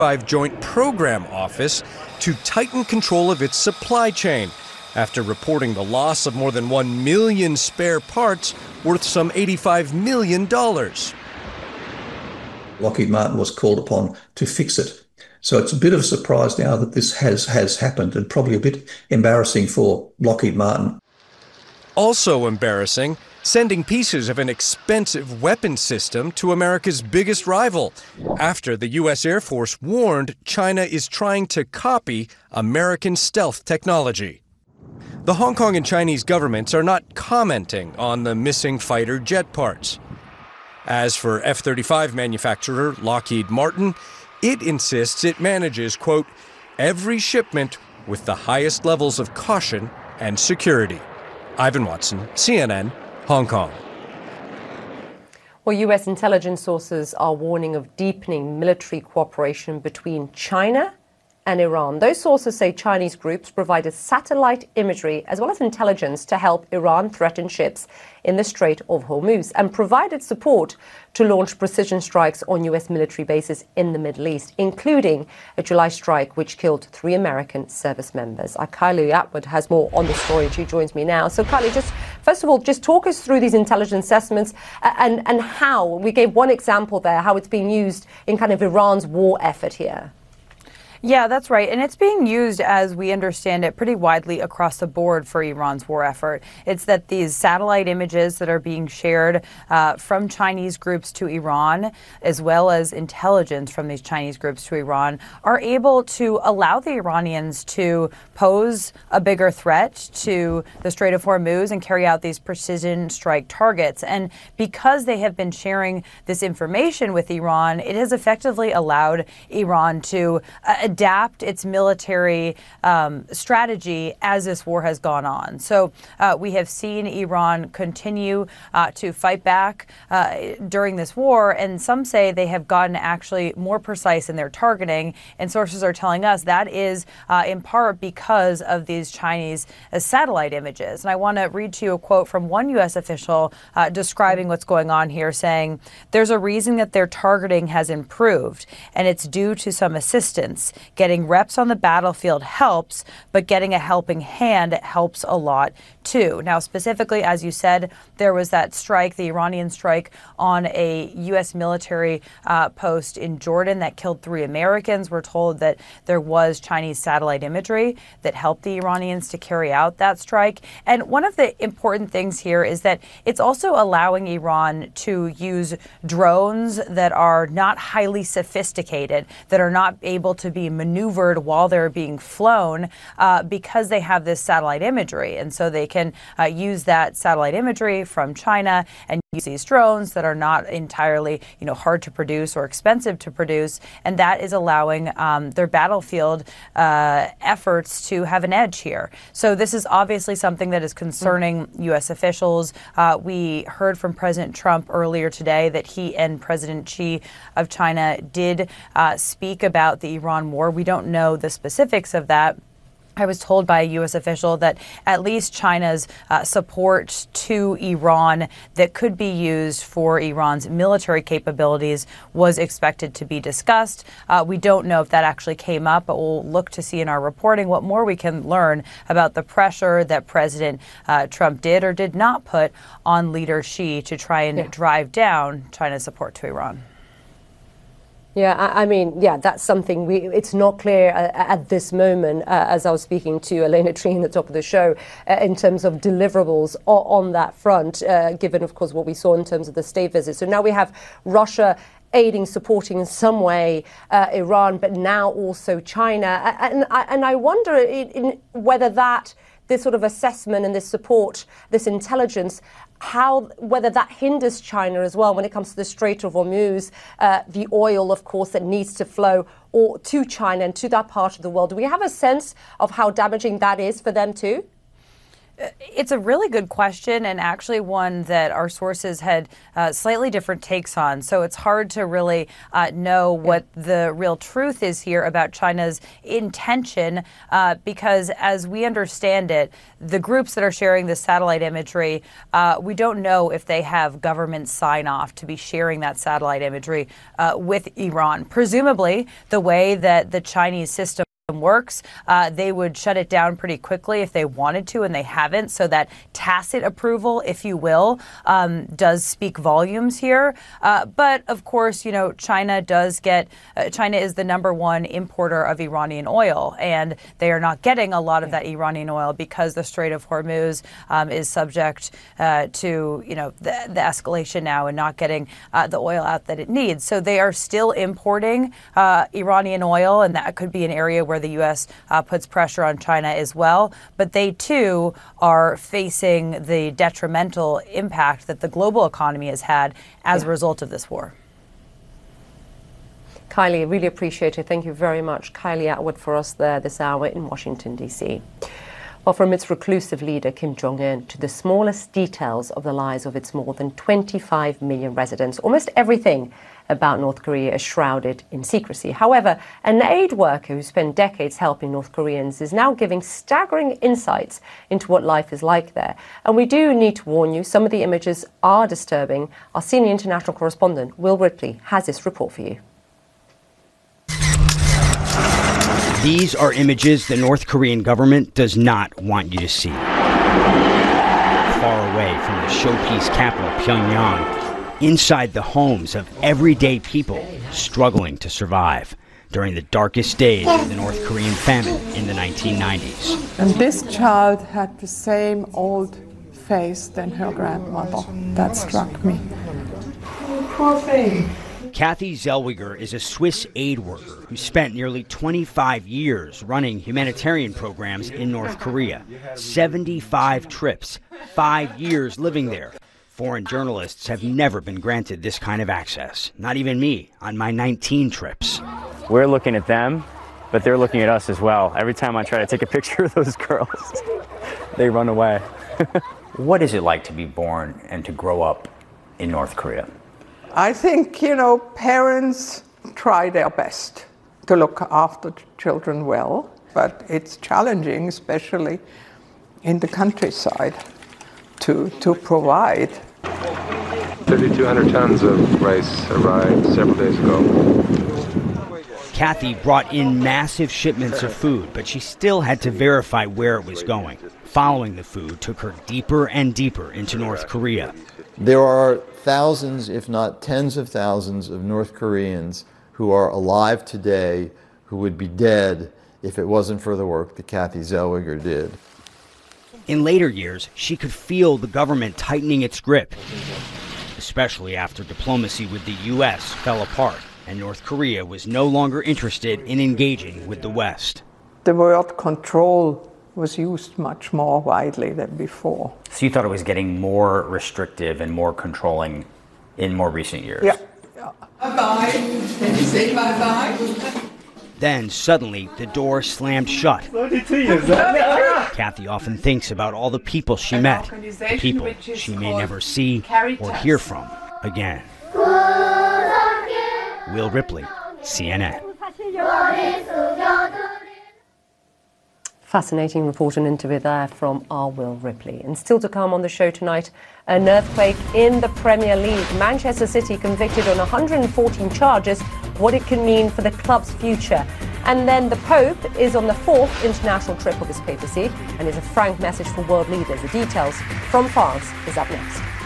Joint Program Office to tighten control of its supply chain after reporting the loss of more than 1 million spare parts worth some $85 million. Lockheed Martin was called upon to fix it. So it's a bit of a surprise now that this has happened, and probably a bit embarrassing for Lockheed Martin. Also embarrassing, sending pieces of an expensive weapon system to America's biggest rival, after the U.S. Air Force warned China is trying to copy American stealth technology. The Hong Kong and Chinese governments are not commenting on the missing fighter jet parts. As for F-35 manufacturer Lockheed Martin, it insists it manages, quote, every shipment with the highest levels of caution and security. Ivan Watson, CNN, Hong Kong. Well, U.S. intelligence sources are warning of deepening military cooperation between China and Iran. Those sources say Chinese groups provided satellite imagery as well as intelligence to help Iran threaten ships in the Strait of Hormuz and provided support to launch precision strikes on U.S. military bases in the Middle East, including a July strike which killed 3 American service members. Kylie Atwood has more on the story. She joins me now. So Kylie, just first of all, just talk us through these intelligence assessments and how, we gave one example there, how it's being used in kind of Iran's war effort here. Yeah, that's right. And it's being used, as we understand it, pretty widely across the board for Iran's war effort. It's that these satellite images that are being shared from Chinese groups to Iran, as well as intelligence from these Chinese groups to Iran, are able to allow the Iranians to pose a bigger threat to the Strait of Hormuz and carry out these precision strike targets. And because they have been sharing this information with Iran, it has effectively allowed Iran to adapt its military strategy as this war has gone on. So we have seen Iran continue to fight back during this war, and some say they have gotten actually more precise in their targeting, and sources are telling us that is in part because of these Chinese satellite images. And I want to read to you a quote from one U.S. official describing what's going on here, saying, "There's a reason that their targeting has improved, and it's due to some assistance. Getting reps on the battlefield helps, but getting a helping hand helps a lot too." Now, specifically, as you said, there was that strike, the Iranian strike on a U.S. military post in Jordan that killed 3 Americans. We're told that there was Chinese satellite imagery that helped the Iranians to carry out that strike. And one of the important things here is that it's also allowing Iran to use drones that are not highly sophisticated, that are not able to be maneuvered while they're being flown because they have this satellite imagery. And so they can use that satellite imagery from China and use these drones that are not entirely, hard to produce or expensive to produce. And that is allowing their battlefield efforts to have an edge here. So this is obviously something that is concerning U.S. officials. We heard from President Trump earlier today that he and President Xi of China did speak about the Iran war. We don't know the specifics of that. I was told by a U.S. official that at least China's support to Iran that could be used for Iran's military capabilities was expected to be discussed. We don't know if that actually came up, but we'll look to see in our reporting what more we can learn about the pressure that President Trump did or did not put on leader Xi to try and drive down China's support to Iran. Yeah, that's something it's not clear at this moment, as I was speaking to Elena Tree in the top of the show, in terms of deliverables on that front, given, of course, what we saw in terms of the state visit. So now we have Russia aiding, supporting in some way Iran, but now also China. And I wonder whether this sort of assessment and this support, this intelligence, whether that hinders China as well when it comes to the Strait of Hormuz, the oil, of course, that needs to flow to China and to that part of the world. Do we have a sense of how damaging that is for them too? It's a really good question, and actually one that our sources had slightly different takes on. So it's hard to really know what the real truth is here about China's intention, because as we understand it, the groups that are sharing this satellite imagery, we don't know if they have government sign-off to be sharing that satellite imagery with Iran. Presumably, the way that the Chinese system works, they would shut it down pretty quickly if they wanted to, and they haven't. So that tacit approval, if you will, does speak volumes here. But of course, you know, China is the #1 importer of Iranian oil, and they are not getting a lot of that Iranian oil because the Strait of Hormuz is subject to, you know, the escalation now and not getting the oil out that it needs. So they are still importing Iranian oil, and that could be an area where the U.S. Puts pressure on China as well. But they, too, are facing the detrimental impact that the global economy has had as a result of this war. Kylie, I really appreciate it. Thank you very much. Kylie Atwood for us there this hour in Washington, D.C. Well, from its reclusive leader, Kim Jong-un, to the smallest details of the lives of its more than 25 million residents, almost everything about North Korea is shrouded in secrecy. However, an aid worker who spent decades helping North Koreans is now giving staggering insights into what life is like there. And we do need to warn you, some of the images are disturbing. Our senior international correspondent, Will Ripley, has this report for you. These are images the North Korean government does not want you to see. Far away from the showpiece capital, Pyongyang, inside the homes of everyday people struggling to survive during the darkest days of the North Korean famine in the 1990s. And this child had the same old face than her grandmother. That struck me. Poor thing. Kathy Zellweger is a Swiss aid worker who spent nearly 25 years running humanitarian programs in North Korea. 75 trips, 5 years living there. Foreign journalists have never been granted this kind of access. Not even me on my 19 trips. We're looking at them, but they're looking at us as well. Every time I try to take a picture of those girls, they run away. What is it like to be born and to grow up in North Korea? I think, you know, parents try their best to look after children well, but it's challenging, especially in the countryside, to provide. 3,200 tons of rice arrived several days ago. Kathy brought in massive shipments of food, but she still had to verify where it was going. Following the food took her deeper and deeper into North Korea. There are thousands, if not tens of thousands, of North Koreans who are alive today who would be dead if it wasn't for the work that Kathy Zellweger did. In later years, she could feel the government tightening its grip, especially after diplomacy with the U.S. fell apart and North Korea was no longer interested in engaging with the West. The word control was used much more widely than before. So you thought it was getting more restrictive and more controlling in more recent years? Yeah. Bye-bye. Can you say bye-bye? Then suddenly the door slammed shut. Kathy often thinks about all the people she met, people she may never see or hear from again. Will Ripley, CNN. Fascinating report and interview there from our Will Ripley. And still to come on the show tonight, an earthquake in the Premier League. Manchester City convicted on 114 charges, what it can mean for the club's future. And then the Pope is on the 4th international trip of his papacy and is a frank message for world leaders. The details from France is up next.